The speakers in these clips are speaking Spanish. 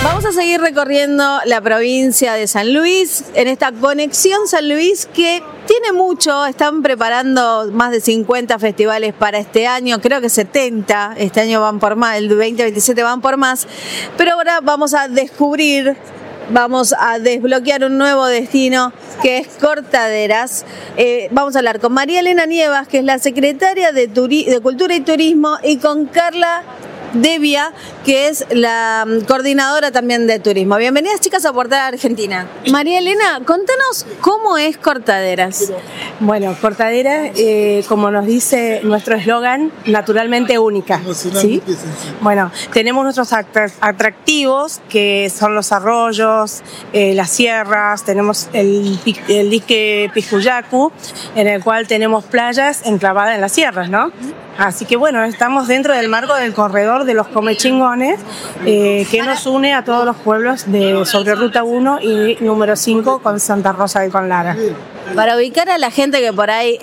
Vamos a seguir recorriendo la provincia de San Luis en esta conexión San Luis que tiene mucho. Están preparando más de 50 festivales para este año, creo que 70, este año van por más, el 2027 van por más, pero ahora vamos a descubrir, vamos a desbloquear un nuevo destino que es Cortaderas. Vamos a hablar con María Elena Nievas, que es la secretaria de Cultura y Turismo, y con Carla Devia, que es la coordinadora también de turismo. Bienvenidas, chicas, a Portal Argentina. María Elena, contanos cómo es Cortaderas. Bueno, Cortaderas, como nos dice nuestro eslogan, naturalmente única, ¿sí? Bueno, tenemos nuestros atractivos, que son los arroyos, las sierras, tenemos el dique Piscuyacu, en el cual tenemos playas enclavadas en las sierras, ¿no? Así que bueno, estamos dentro del marco del corredor de los Comechingones, que nos une a todos los pueblos sobre Ruta 1 y número 5 con Santa Rosa de Conlara. Para ubicar a la gente que por ahí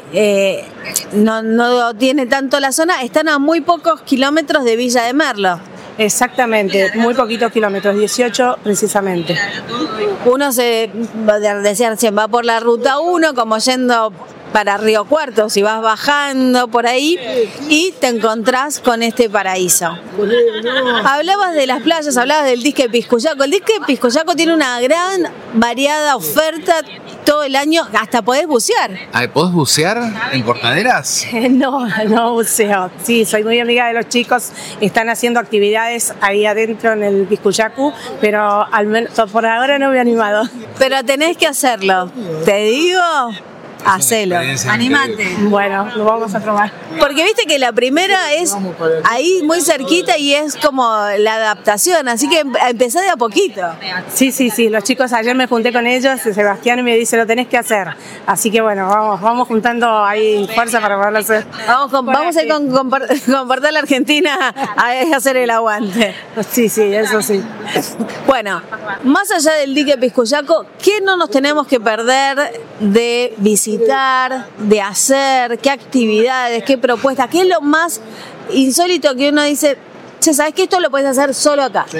no tiene tanto la zona, están a muy pocos kilómetros de Villa de Merlo. Exactamente, muy poquitos kilómetros, 18 precisamente. Uno decía recién, va por la Ruta 1 como yendo para Río Cuarto, si vas bajando por ahí y te encontrás con este paraíso. Hablabas de las playas, hablabas del dique Piscuyacu. El dique Piscuyacu tiene una gran variada oferta todo el año, hasta podés bucear. ¿Podés bucear en Cortaderas? No buceo. Sí, soy muy amiga de los chicos, están haciendo actividades ahí adentro en el Piscuyacu, pero al menos por ahora no me he animado. Pero tenés que hacerlo, te digo. Hacelo, animate. Bueno, lo vamos a probar. Porque viste que la primera es ahí muy cerquita y es como la adaptación, así que empezá de a poquito. Sí, los chicos, ayer me junté con ellos, Sebastián me dice, lo tenés que hacer. Así que bueno, vamos juntando ahí fuerza para poderlo hacer. Vamos a ir con Portal Argentina a hacer el aguante. Sí, eso sí. Bueno, más allá del dique Piscuyacu, ¿qué no nos tenemos que perder de visitar, de hacer, qué actividades, qué propuestas, qué es lo más insólito que uno dice, che, ¿sabes que esto lo puedes hacer solo acá? Sí.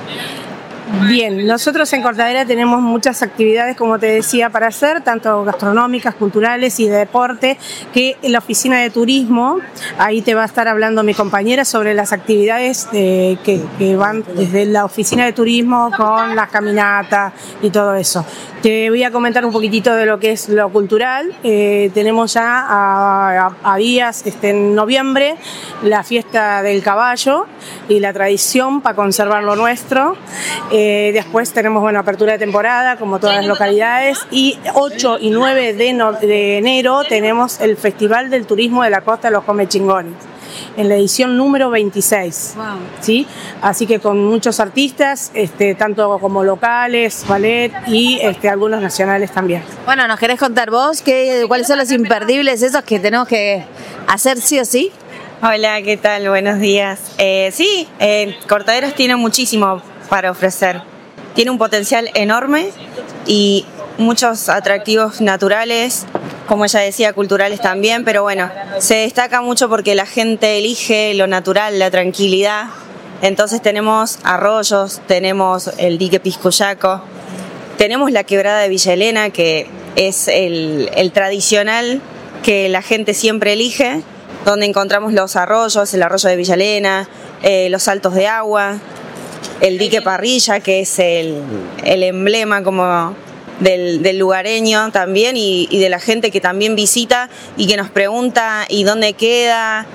Bien, nosotros en Cortaderas tenemos muchas actividades, como te decía, para hacer, tanto gastronómicas, culturales y de deporte, que en la oficina de turismo, ahí te va a estar hablando mi compañera sobre las actividades que van desde la oficina de turismo con las caminatas y todo eso. Te voy a comentar un poquitito de lo que es lo cultural. Tenemos ya a días, en noviembre, la fiesta del caballo y la tradición para conservar lo nuestro. Después tenemos apertura de temporada, como todas las localidades, y 8 y 9 de enero tenemos el Festival del Turismo de la Costa de los Comechingones, en la edición número 26. Wow. ¿Sí? Así que con muchos artistas, tanto como locales, ballet y algunos nacionales también. Bueno, ¿nos querés contar vos cuáles son los imperdibles esos que tenemos que hacer sí o sí? Hola, ¿qué tal? Buenos días. Sí, Cortaderas tiene muchísimo para ofrecer. Tiene un potencial enorme y muchos atractivos naturales, como ella decía, culturales también, pero bueno, se destaca mucho porque la gente elige lo natural, la tranquilidad. Entonces tenemos arroyos, tenemos el dique Piscuyacu, tenemos la quebrada de Villa Elena, que es el tradicional que la gente siempre elige, donde encontramos los arroyos, el arroyo de Villa Elena, los saltos de agua, el dique Parrilla, que es el emblema como del lugareño también y de la gente que también visita y que nos pregunta ¿y dónde queda?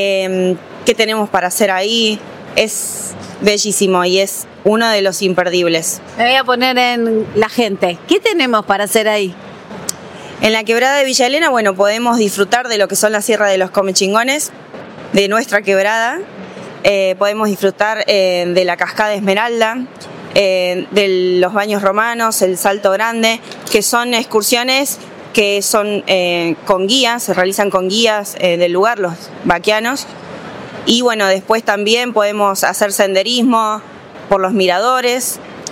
¿Qué tenemos para hacer ahí? Es bellísimo y es uno de los imperdibles. Me voy a poner en la gente. ¿Qué tenemos para hacer ahí? En la quebrada de Villa Elena, podemos disfrutar de lo que son la Sierra de los Comechingones, de nuestra quebrada. Podemos disfrutar de la Cascada Esmeralda, de los baños romanos, el Salto Grande, que son excursiones que son con guías, se realizan con guías del lugar, los vaquianos. Y después también podemos hacer senderismo por los miradores